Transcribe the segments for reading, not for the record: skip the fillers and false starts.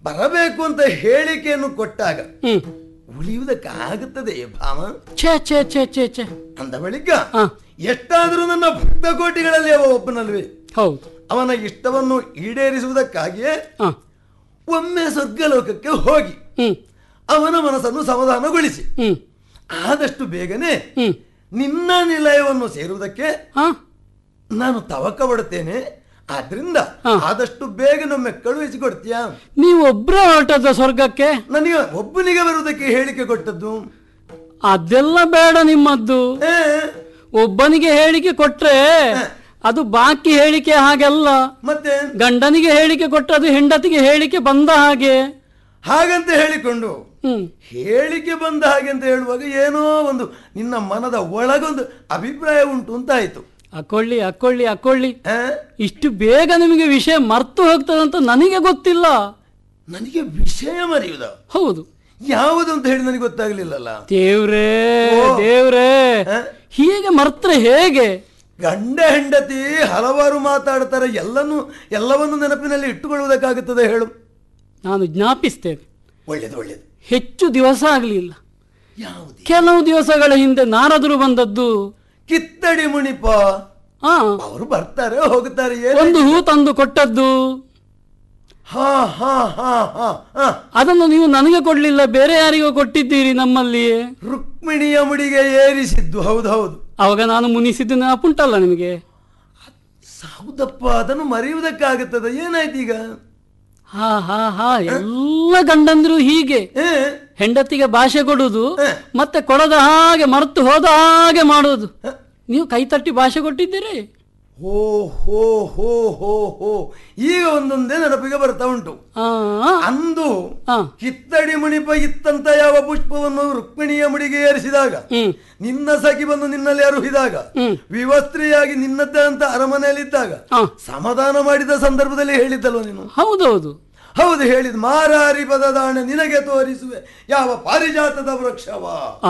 ಬರಬೇಕು ಅಂತ ಹೇಳಿಕೆಯನ್ನು ಕೊಟ್ಟಾಗ ಉಳಿಯುವುದಕ್ಕಾಗುತ್ತದೆ ಭಾವ? ಛೇ ಛೇ ಛೇ ಛೇ ಛೇ ಅಂದ ಬಳಿಕ ಎಷ್ಟಾದರೂ ನನ್ನ ಭಕ್ತ ಕೋಟಿಗಳಲ್ಲಿ ಅವ ಒಬ್ಬನಲ್ವೇ. ಹೌದು, ಅವನ ಇಷ್ಟವನ್ನು ಈಡೇರಿಸುವುದಕ್ಕಾಗಿಯೇ ಒಮ್ಮೆ ಸ್ವರ್ಗಲೋಕಕ್ಕೆ ಹೋಗಿ ಅವನ ಮನಸ್ಸನ್ನು ಸಮಾಧಾನಗೊಳಿಸಿ ಆದಷ್ಟು ಬೇಗನೆ ನಿನ್ನ ನಿಲಯವನ್ನು ಸೇರುವುದಕ್ಕೆ ನಾನು ತವಕ ಪಡುತ್ತೇನೆ. ಆದ್ರಿಂದ ಆದಷ್ಟು ಬೇಗ ನೊಮ್ಮೆ ಕಳುಹಿಸಿಕೊಡ್ತೀಯಾ? ನೀವು ಒಬ್ಬರೇ ಹೊರಟದ ಸ್ವರ್ಗಕ್ಕೆ? ನನಗೆ ಒಬ್ಬನಿಗೆ ಬರುವುದಕ್ಕೆ ಹೇಳಿಕೆ ಕೊಟ್ಟದ್ದು. ಅದೆಲ್ಲ ಬೇಡ ನಿಮ್ಮದ್ದು. ಒಬ್ಬನಿಗೆ ಹೇಳಿಕೆ ಕೊಟ್ರೆ ಅದು ಬಾಕಿ ಹೇಳಿಕೆ ಹಾಗೆಲ್ಲ. ಮತ್ತೆ ಗಂಡನಿಗೆ ಹೇಳಿಕೆ ಕೊಟ್ಟರೆ ಅದು ಹೆಂಡತಿಗೆ ಹೇಳಿಕೆ ಬಂದ ಹಾಗೆ. ಹಾಗಂತ ಹೇಳಿಕೊಂಡು ಹೇಳಿಕೆ ಬಂದ ಹಾಗೆ ಅಂತ ಹೇಳುವಾಗ ಏನೋ ಒಂದು ನಿನ್ನ ಮನದ ಒಳಗೊಂದು ಅಭಿಪ್ರಾಯ ಉಂಟು ಅಂತ ಆಯ್ತು. ಅಕೊಳ್ಳಿ ಅಕೊಳ್ಳಿ ಅಕೊಳ್ಳಿ, ಇಷ್ಟು ಬೇಗ ನಿಮಗೆ ವಿಷಯ ಮರ್ತು ಹೋಗ್ತದಂತ ನನಗೆ ಗೊತ್ತಿಲ್ಲ. ನನಗೆ ವಿಷಯ ಮರೆಯುವುದ? ಹೌದು. ಯಾವುದು ಅಂತ ಹೇಳಿ ನನಗೆ ಗೊತ್ತಾಗ್ಲಿಲ್ಲಲ್ಲ. ದೇವ್ರೇ ದೇವ್ರೇ, ಹೀಗೆ ಮರ್ತ್ರೆ ಹೇಗೆ? ಗಂಡ ಹೆಂಡತಿ ಹಲವಾರು ಮಾತಾಡ್ತಾರೆ, ಎಲ್ಲವನ್ನು ನೆನಪಿನಲ್ಲಿ ಇಟ್ಟುಕೊಳ್ಳುವುದಕ್ಕಾಗುತ್ತದೆ ಹೇಳು? ನಾನು ಜ್ಞಾಪಿಸ್ತೇನೆ. ಒಳ್ಳೇದು ಒಳ್ಳೇದು. ಹೆಚ್ಚು ದಿವಸ ಆಗಲಿಲ್ಲ, ಯಾವುದು ಕೆಲವು ದಿವಸಗಳ ಹಿಂದೆ ನಾರದರು ಬಂದದ್ದು. ಕಿತ್ತಡಿ ಮುನಿಪ ಅವರು ಬರ್ತಾರೆ ಹೋಗುತ್ತಾರೆ. ಒಂದು ಹೂ ತಂದು ಕೊಟ್ಟದ್ದು. ಅದನ್ನು ನೀವು ನನಗೆ ಕೊಡ್ಲಿಲ್ಲ, ಬೇರೆ ಯಾರಿಗೋ ಕೊಟ್ಟಿದ್ದೀರಿ. ನಮ್ಮಲ್ಲಿ ರುಕ್ಮಿಣಿಯ ಮುಡಿಗೆ ಏರಿಸಿದ್ದು. ಹೌದು ಹೌದು. ಅವಾಗ ನಾನು ಮುನಿಸಿದ್ದು ನೆನಪುಂಟಲ್ಲ ನಿಮಗೆ? ಹೌದಪ್ಪ, ಅದನ್ನು ಮರೆಯುವುದಕ್ಕಾಗುತ್ತದೆ. ಏನಾಯ್ತು ಈಗ? ಎಲ್ಲ ಗಂಡಂದ್ರು ಹೀಗೆ ಹೆಂಡತಿಗೆ ಭಾಷೆ ಕೊಡುವುದು, ಮತ್ತೆ ಕೊಡದ ಹಾಗೆ ಮರೆತು ಹೋದ ಹಾಗೆ ಮಾಡುವುದು. ನೀವು ಕೈ ತಟ್ಟಿ ಭಾಷೆ ಕೊಟ್ಟಿದ್ದೀರಿ. ಹೋ ಹೋ ಹೋ ಹೋ ಹೋ, ಈಗ ಒಂದೊಂದೇ ನೆನಪಿಗೆ ಬರ್ತಾ ಉಂಟು. ಅಂದು ಕಿತ್ತಡಿ ಮುನಿಪ ಇತ್ತಂತ ಯಾವ ಪುಷ್ಪವನ್ನು ರುಕ್ಮಿಣಿಯ ಮುಡಿಗೆ ಏರಿಸಿದಾಗ, ನಿನ್ನ ಸಖಿ ಬಂದು ನಿನ್ನಲ್ಲಿ ಅರುಹಿದಾಗ, ವಿವಸ್ತ್ರೀಯಾಗಿ ನಿನ್ನದ್ದೇ ಅಂತ ಅರಮನೆಯಲ್ಲಿದ್ದಾಗ ಸಮಾಧಾನ ಮಾಡಿದ ಸಂದರ್ಭದಲ್ಲಿ ಹೇಳಿದ್ದಲ್ವ ನೀನು? ಹೌದೌದು ಹೌದು, ಹೇಳಿದ್ ಮಾರಾರಿ ಪದದಾಣೆ ನಿನಗೆ ತೋರಿಸುವೆ ಯಾವ ಪಾರಿಜಾತದ ವೃಕ್ಷವ.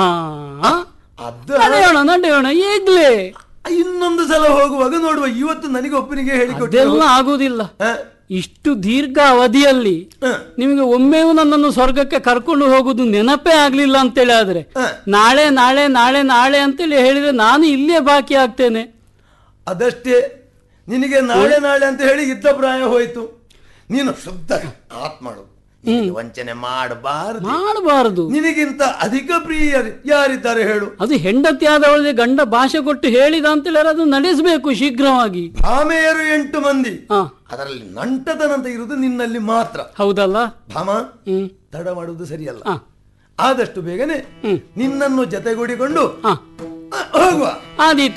ನಡೆಯೋಣ ನಡೆಯೋಣ ಈಗ್ಲೇ. ಇನ್ನೊಂದು ಸಲ ಹೋಗುವಾಗ ನೋಡುವ. ಇವತ್ತು ನನಗೆ ಒಬ್ಬನಿಗೆ ಹೇಳಿಕೊಟ್ಟೆಲ್ಲ ಆಗುವುದಿಲ್ಲ. ಇಷ್ಟು ದೀರ್ಘ ಅವಧಿಯಲ್ಲಿ ನಿಮಗೆ ಒಮ್ಮೆಯೂ ನನ್ನನ್ನು ಸ್ವರ್ಗಕ್ಕೆ ಕರ್ಕೊಂಡು ಹೋಗುದು ನೆನಪೇ ಆಗ್ಲಿಲ್ಲ ಅಂತೇಳಿ ಆದ್ರೆ ನಾಳೆ ನಾಳೆ ನಾಳೆ ನಾಳೆ ಅಂತೇಳಿ ಹೇಳಿದ್ರೆ ನಾನು ಇಲ್ಲೇ ಬಾಕಿ ಆಗ್ತೇನೆ. ಅದಷ್ಟೇ, ನಿನಗೆ ನಾಳೆ ನಾಳೆ ಅಂತ ಹೇಳಿ ಇದ್ದ ಪ್ರಾಯ ಹೋಯ್ತು. ನೀನು ಶುದ್ಧ ಆತ್ಮಳು, ವಂಚನೆ ಮಾಡಬಾರದು. ನಿನಗಿಂತ ಅಧಿಕ ಪ್ರಿಯ ಯಾರಿದ್ದಾರೆ ಹೇಳು? ಅದು ಹೆಂಡತಿ ಆದವಳಿಗೆ ಗಂಡ ಭಾಷೆ ಕೊಟ್ಟು ಹೇಳಿದ ಅಂತೇಳಿ ಅದು ನಡೆಸಬೇಕು ಶೀಘ್ರವಾಗಿ. ಭಾಮೆಯರು 8 ಮಂದಿ, ಅದರಲ್ಲಿ ನಂಟತನಂತ ಇರುವುದು ನಿನ್ನಲ್ಲಿ ಮಾತ್ರ. ಹೌದಲ್ಲ ಭಾಮ? ತಡ ಮಾಡುವುದು ಸರಿಯಲ್ಲ. ಆದಷ್ಟು ಬೇಗನೆ ನಿನ್ನನ್ನು ಜತೆಗೂಡಿಕೊಂಡು ಹೋಗುವ. ಆದೀತು.